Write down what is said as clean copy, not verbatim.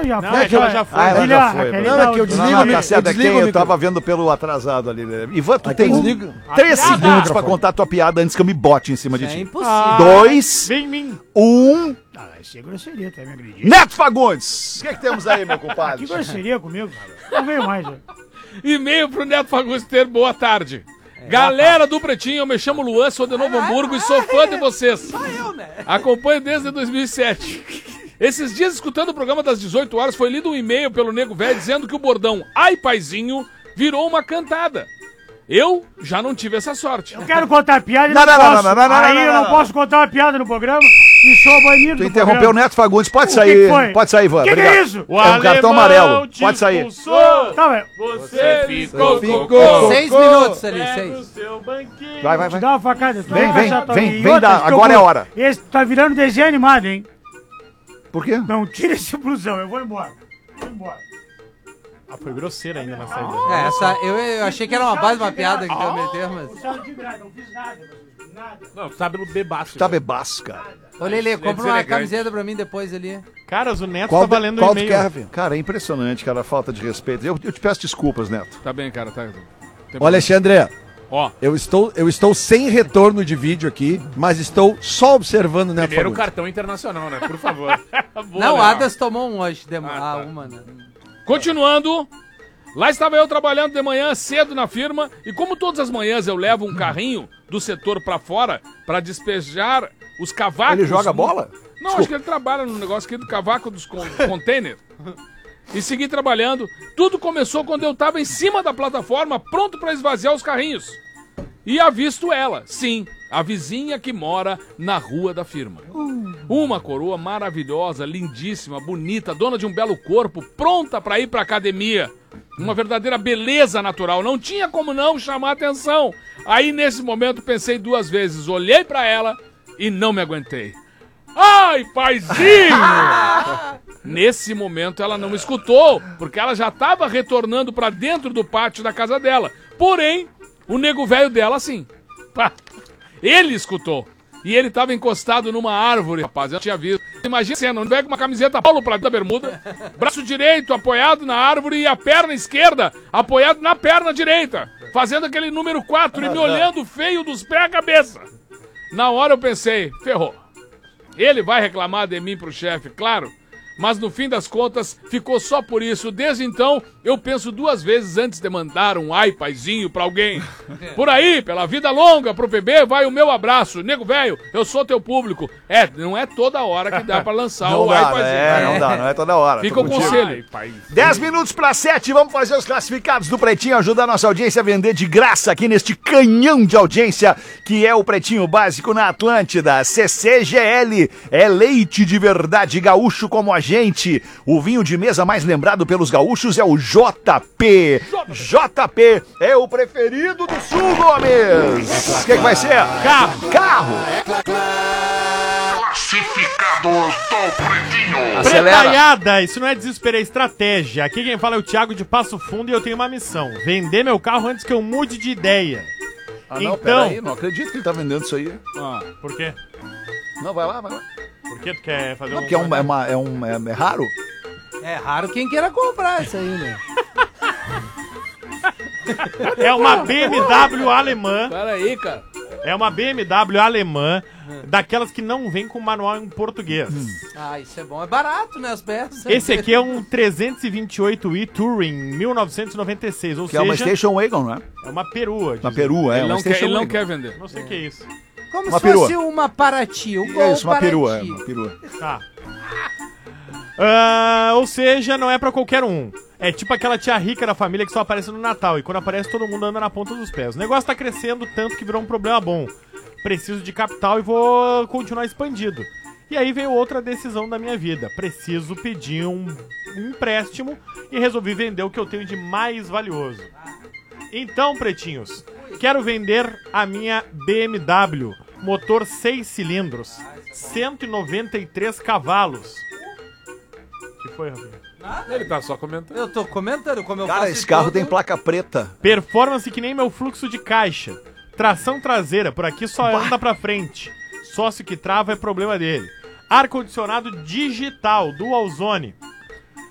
Já Não, foi. é que ela já foi. ela já foi. Aquele Não, tá é que eu o- desligo, Não, tá certo, é que eu tava vendo pelo atrasado ali. Né? Ivan, tu tem desligo. 3 piada. segundos pra contar tua piada antes que eu me bote em cima de É ti. impossível. 2, Vem em mim. 1... Ah, isso é grosseria, tá me agredindo. Neto Fagundes! O que temos aí, meu Que compadre? grosseria comigo, cara. Não veio mais, né? E-mail pro Neto Fagundes ter boa tarde. Galera do Pretinho, eu me chamo Luan, sou de Novo Hamburgo e sou fã de vocês. Só eu, né? Acompanho desde 2007. Esses dias, escutando o programa das 18 horas, foi lido um e-mail pelo Nego Velho dizendo que o bordão "Ai, paizinho" virou uma cantada. Eu já não tive essa sorte. Eu quero contar piada e Não, não, não, não, posso. não, não, não, Aí não, eu não, não posso contar uma piada no programa e sou banido Tu do interrompeu o programa. Neto Fagundes, pode O que sair. que foi? Pode sair, Ivan. Que é obrigado. isso? O É um cartão alemão amarelo. te Pode sair. expulsou, Tá, velho. Você ficou Ficou. cocô. 6 minutos ali, Pega o 6. seu banquinho. Vai, vai, Te vai. dá uma facada. tu Vem, vai vem, achar tua- vem, E vem outra, dar, esse teu agora é a blu- hora. Esse tá virando desenho animado, hein? Por quê? Não, tira esse blusão, eu vou embora. Vou embora. Ah, foi grosseira ainda na saída. É, essa, eu achei que era uma base, uma piada que eu ia meter, mas... Não sabe de nada, não fiz nada, nada. Não, tu sabe no bebaço. Tá bebaço, cara. Ô, Lelê, compra uma deselegante. camiseta pra mim depois ali. Caras, o Neto Qual, tá valendo o qual tu e-mail. quer, Rafinha? Cara, é impressionante, cara, a falta de respeito. Eu te peço desculpas, Neto. Tá bem, cara, tá. Ô, Alexandre, Ó, eu estou sem retorno de vídeo aqui, mas estou só observando o Neto Primeiro Fagundes. cartão internacional, né? Por favor. Não, o Adas tomou um hoje, tá. uma, né? continuando. Lá estava eu trabalhando de manhã cedo na firma e como todas as manhãs eu levo um carrinho do setor pra fora pra despejar os cavacos. Ele joga bola? Não, acho que ele trabalha no negócio aqui do cavaco dos containers. E segui trabalhando. Tudo começou quando eu tava em cima da plataforma, pronto pra esvaziar os carrinhos. E avisto ela, sim, a vizinha que mora na rua da firma. Uma coroa maravilhosa, lindíssima, bonita, dona de um belo corpo, pronta pra ir pra academia. Uma verdadeira beleza natural, não tinha como não chamar atenção. Aí nesse momento pensei 2 vezes, olhei pra ela e não me aguentei. Ai, paizinho! Nesse momento ela não me escutou, porque ela já estava retornando pra dentro do pátio da casa dela. Porém, o nego velho dela, sim. Pá, ele escutou. E ele estava encostado numa árvore, rapaz, eu não tinha visto. Imagina a cena, um velho com uma camiseta Paulo pra dentro da bermuda, braço direito apoiado na árvore e a perna esquerda apoiado na perna direita, fazendo aquele número 4 e me olhando feio dos pés à cabeça. Na hora eu pensei, ferrou. Ele vai reclamar de mim pro chefe, claro. Mas no fim das contas, ficou só por isso. Desde então, eu penso 2 vezes antes de mandar um ai, paizinho pra alguém. Por aí, pela vida longa, pro PB, vai o meu abraço. Nego velho, eu sou teu público. É, não é toda hora que dá pra lançar o ai, paizinho. Não é toda hora. Fica Tô o contigo. conselho. 10 minutos para 7, vamos fazer os classificados do Pretinho, ajudar a nossa audiência a vender de graça aqui neste canhão de audiência que é o Pretinho Básico na Atlântida. CCGL é leite de verdade gaúcho como a gente. O vinho de mesa mais lembrado pelos gaúchos é o JP. JP é o preferido do Sul, Gomes. O que vai ser? Carro. Classificados do Pretinho. Acelera. Pretalhada, isso não é desespero, é estratégia. Aqui quem fala é o Thiago de Passo Fundo e eu tenho uma missão: vender meu carro antes que eu mude de ideia. Ah, não, Então- peraí, não acredito que ele tá vendendo isso aí. Por quê? Não, vai lá. Por que tu quer fazer Não, porque é raro. É raro quem queira comprar isso aí, né? É uma BMW alemã. Pera aí, cara. É uma BMW alemã, daquelas que não vem com manual em português. Ah, isso é bom. É barato, né, as peças. Esse aqui é um 328i Touring 1996, ou Que é uma seja, Station Wagon, né? é uma perua. Uma diz- perua, é Ele uma não, quer, Station ele não Wagon. quer vender. Não sei o que é isso. Como Uma se fosse perua. uma Paraty. O Gol É isso, uma Paraty. perua, é uma perua. Tá. Ou seja, não é pra qualquer um. É tipo aquela tia rica da família que só aparece no Natal. E quando aparece, todo mundo anda na ponta dos pés. O negócio tá crescendo tanto que virou um problema bom. Preciso de capital e vou continuar expandido. E aí veio outra decisão da minha vida. Preciso pedir um empréstimo e resolvi vender o que eu tenho de mais valioso. Então, pretinhos, quero vender a minha BMW. Motor 6 cilindros. 193 cavalos. O que foi, Rafinha? Ele tá só comentando. Eu tô comentando como eu faço Cara, em esse carro todo- tem placa preta. Performance que nem meu fluxo de caixa. Tração traseira, por aqui só anda pra frente. Sócio que trava é problema dele. Ar-condicionado digital, dual zone.